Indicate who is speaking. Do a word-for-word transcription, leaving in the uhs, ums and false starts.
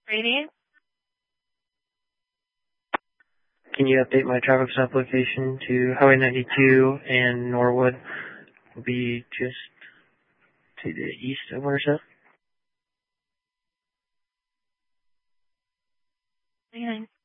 Speaker 1: Brady?
Speaker 2: Can you update my traffic stop location to Highway ninety-two and Norwood? Will be just to the east of Mercer.
Speaker 1: ninety-nine.